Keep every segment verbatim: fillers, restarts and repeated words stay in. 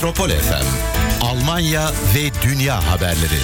Metropol F M, Almanya ve dünya haberleri.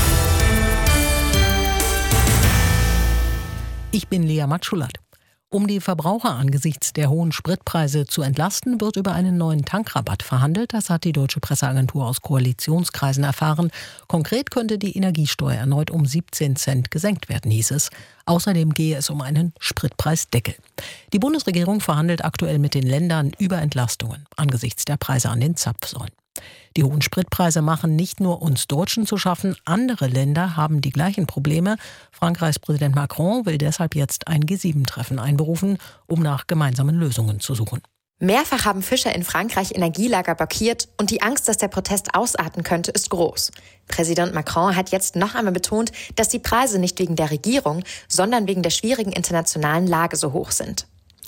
Ich bin Lea Matschulat. Um die Verbraucher angesichts der hohen Spritpreise zu entlasten, wird über einen neuen Tankrabatt verhandelt. Das hat die deutsche Presseagentur aus Koalitionskreisen erfahren. Konkret könnte die Energiesteuer erneut um siebzehn Cent gesenkt werden, hieß es. Außerdem gehe es um einen Spritpreisdeckel. Die Bundesregierung verhandelt aktuell mit den Ländern über Entlastungen angesichts der Preise an den Zapfsäulen. Die hohen Spritpreise machen nicht nur uns Deutschen zu schaffen, andere Länder haben die gleichen Probleme. Frankreichs Präsident Macron will deshalb jetzt ein G sieben Treffen einberufen, um nach gemeinsamen Lösungen zu suchen. Mehrfach haben Fischer in Frankreich Energielager blockiert und die Angst, dass der Protest ausarten könnte, ist groß. Präsident Macron hat jetzt noch einmal betont, dass die Preise nicht wegen der Regierung, sondern wegen der schwierigen internationalen Lage so hoch sind.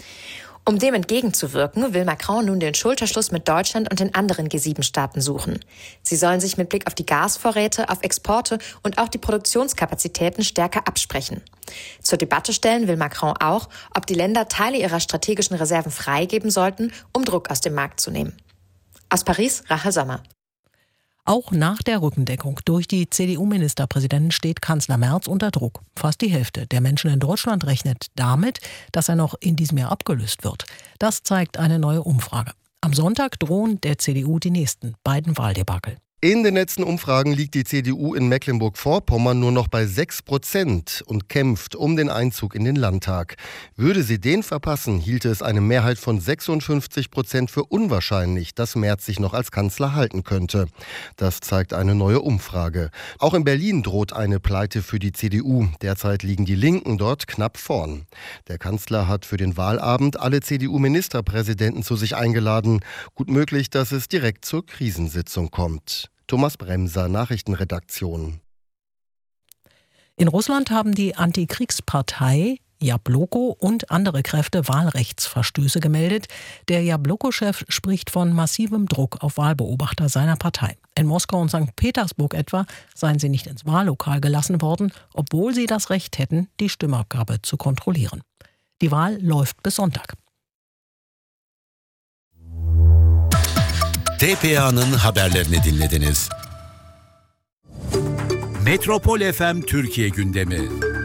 Um dem entgegenzuwirken, will Macron nun den Schulterschluss mit Deutschland und den anderen G sieben Staaten suchen. Sie sollen sich mit Blick auf die Gasvorräte, auf Exporte und auch die Produktionskapazitäten stärker absprechen. Zur Debatte stellen will Macron auch, ob die Länder Teile ihrer strategischen Reserven freigeben sollten, um Druck aus dem Markt zu nehmen. Aus Paris, Rachel Sommer. Auch nach der Rückendeckung durch die C D U-Ministerpräsidenten steht Kanzler Merz unter Druck. Fast die Hälfte der Menschen in Deutschland rechnet damit, dass er noch in diesem Jahr abgelöst wird. Das zeigt eine neue Umfrage. Am Sonntag drohen der C D U die nächsten beiden Wahldebakel. In den letzten Umfragen liegt die C D U in Mecklenburg-Vorpommern nur noch bei sechs Prozent und kämpft um den Einzug in den Landtag. Würde sie den verpassen, hielte es eine Mehrheit von sechsundfünfzig Prozent für unwahrscheinlich, dass Merz sich noch als Kanzler halten könnte. Das zeigt eine neue Umfrage. Auch in Berlin droht eine Pleite für die C D U. Derzeit liegen die Linken dort knapp vorn. Der Kanzler hat für den Wahlabend alle C D U-Ministerpräsidenten zu sich eingeladen. Gut möglich, dass es direkt zur Krisensitzung kommt. Thomas Bremser, Nachrichtenredaktion. In Russland haben die Antikriegspartei Jabloko und andere Kräfte Wahlrechtsverstöße gemeldet. Der Jabloko-Chef spricht von massivem Druck auf Wahlbeobachter seiner Partei. In Moskau und Sankt Petersburg etwa seien sie nicht ins Wahllokal gelassen worden, obwohl sie das Recht hätten, die Stimmabgabe zu kontrollieren. Die Wahl läuft bis Sonntag. T P A'nın haberlerini dinlediniz. Metropol F M Türkiye gündemi.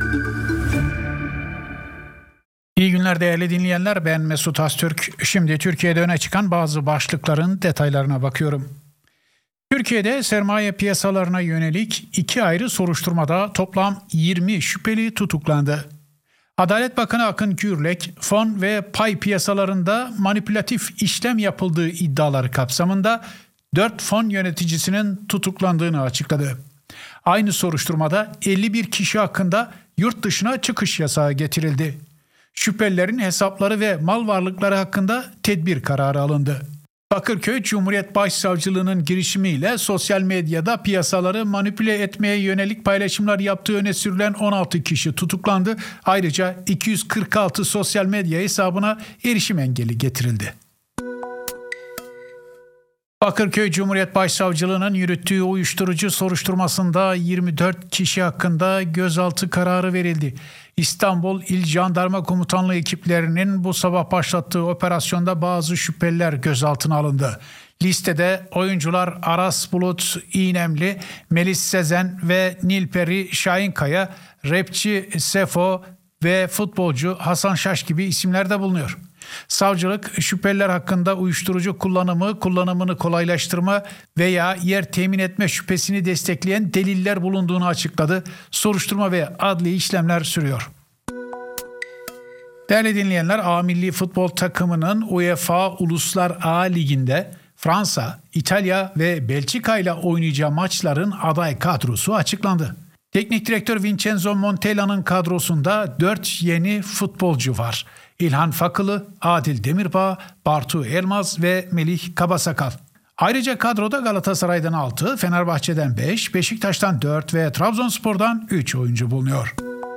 İyi günler değerli dinleyenler, ben Mesut Astürk. Şimdi Türkiye'de öne çıkan bazı başlıkların detaylarına bakıyorum. Türkiye'de sermaye piyasalarına yönelik iki ayrı soruşturmada toplam yirmi şüpheli tutuklandı. Adalet Bakanı Akın Gürlek, fon ve pay piyasalarında manipülatif işlem yapıldığı iddiaları kapsamında dört fon yöneticisinin tutuklandığını açıkladı. Aynı soruşturmada elli bir kişi hakkında yurt dışına çıkış yasağı getirildi. Şüphelilerin hesapları ve mal varlıkları hakkında tedbir kararı alındı. Bakırköy Cumhuriyet Başsavcılığı'nın girişimiyle sosyal medyada piyasaları manipüle etmeye yönelik paylaşımlar yaptığı öne sürülen on altı kişi tutuklandı. Ayrıca iki yüz kırk altı sosyal medya hesabına erişim engeli getirildi. Bakırköy Cumhuriyet Başsavcılığı'nın yürüttüğü uyuşturucu soruşturmasında yirmi dört kişi hakkında gözaltı kararı verildi. İstanbul İl Jandarma Komutanlığı ekiplerinin bu sabah başlattığı operasyonda bazı şüpheliler gözaltına alındı. Listede oyuncular Aras Bulut İğnemli, Melis Sezen ve Nilperi Şahinkaya, rapçi Sefo ve futbolcu Hasan Şaş gibi isimler de bulunuyor. Savcılık şüpheliler hakkında uyuşturucu kullanımı, kullanımını kolaylaştırma veya yer temin etme şüphesini destekleyen deliller bulunduğunu açıkladı. Soruşturma ve adli işlemler sürüyor. Değerli dinleyenler, A Milli Futbol takımının UEFA Uluslar A Ligi'nde Fransa, İtalya ve Belçika ile oynayacağı maçların aday kadrosu açıklandı. Teknik direktör Vincenzo Montella'nın kadrosunda dört yeni futbolcu var. İlhan Fakılı, Adil Demirbağ, Bartu Elmaz ve Melih Kabasakal. Ayrıca kadroda Galatasaray'dan altı, Fenerbahçe'den beş, Beşiktaş'tan dört ve Trabzonspor'dan üç oyuncu bulunuyor.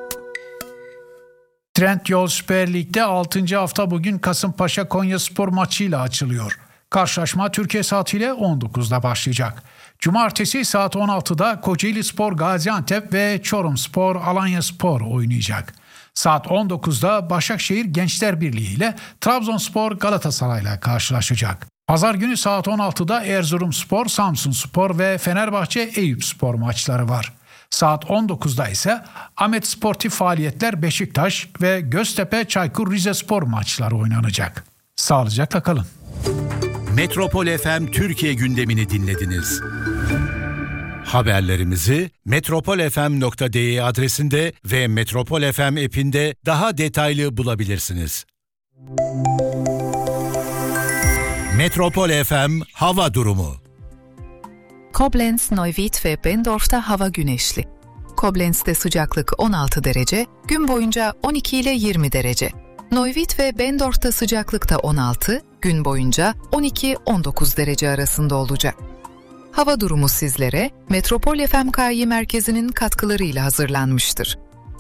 Trendyol Süper Lig'de altıncı hafta bugün Kasımpaşa Konyaspor maçıyla açılıyor. Karşılaşma Türkiye saatiyle on dokuzda başlayacak. Cumartesi saat on altıda Kocaelispor Gaziantep ve Çorumspor Alanyaspor oynayacak. Saat on dokuzda Başakşehir Gençler Birliği ile Trabzonspor Galatasaray'la karşılaşacak. Pazar günü saat on altıda Erzurumspor, Samsunspor ve Fenerbahçe Eyüpspor maçları var. Saat on dokuzda ise Ahmet Sportif Faaliyetler Beşiktaş ve Göztepe Çaykur Rizespor maçları oynanacak. Sağlıcakla kalın. Metropol F M Türkiye gündemini dinlediniz. Haberlerimizi metropol f m nokta d e adresinde ve Metropol F M app'inde daha detaylı bulabilirsiniz. Metropol F M hava durumu. Koblenz, Neuwied ve Bendorf'ta hava güneşli. Koblenz'de sıcaklık on altı derece, gün boyunca on iki ile yirmi derece. Neuwied ve Bendorf'ta sıcaklık da on altı, gün boyunca on iki on dokuz derece arasında olacak. Hava durumu sizlere Metropol F M K Y merkezinin katkılarıyla hazırlanmıştır.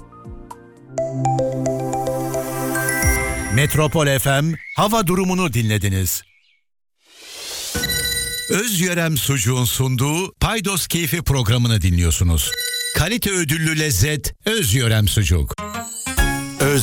Metropol F M hava durumunu dinlediniz. Özyörem Sucuğun sunduğu Paydos Keyfi programını dinliyorsunuz. Kalite ödüllü lezzet Özyörem Sucuk.